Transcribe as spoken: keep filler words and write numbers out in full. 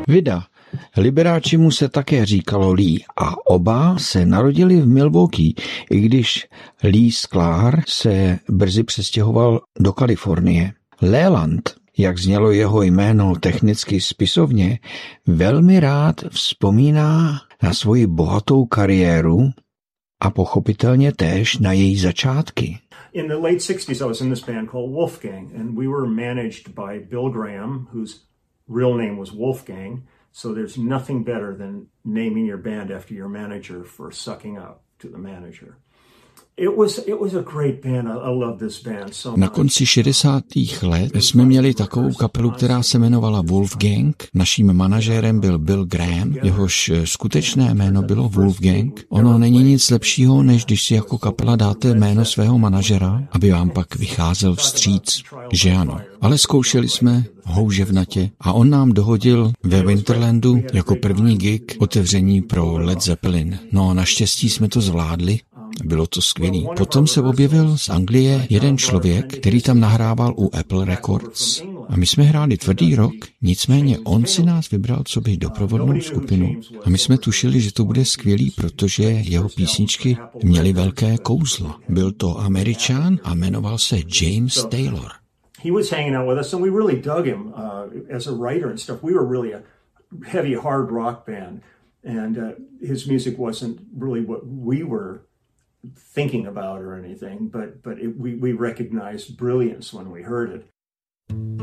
Vida. Liberace se také říkalo Lee a oba se narodili v Milwaukee, i když Lee Sklar se brzy přestěhoval do Kalifornie. Leland, jak znělo jeho jméno technicky spisovně, velmi rád vzpomíná na svoji bohatou kariéru a pochopitelně též na její začátky. In the late sixties, I was in this band called Wolfgang, and we were managed by Bill Graham, whose real name was Wolfgang. So there's nothing better than naming your band after your manager for sucking up to the manager. It was it was a great band. I, I love this band so much. Na konci šedesátých let jsme měli takovou kapelu, která se jmenovala Wolfgang. Naším manažérem byl Bill Graham, jehož skutečné jméno bylo Wolfgang. Ono není nic lepšího, než když si jako kapela dáte jméno svého manažera, aby vám pak vycházel vstříc, že ano. Ale zkoušeli jsme houževnatě a on nám dohodil ve Winterlandu jako první gig otevření pro Led Zeppelin. No a naštěstí jsme to zvládli. Bylo to skvělý. Potom se objevil z Anglie jeden člověk, který tam nahrával u Apple Records. A my jsme hráli tvrdý rock, nicméně on si nás vybral co by doprovodnou skupinu. A my jsme tušili, že to bude skvělý, protože jeho písničky měly velké kouzlo. Byl to Američan a jmenoval se James Taylor. He was hanging out with us and we really dug him uh, as a writer and stuff. We were really a heavy hard rock band and uh, his music wasn't really what we were thinking about or anything, but but it, we we recognized brilliance when we heard it.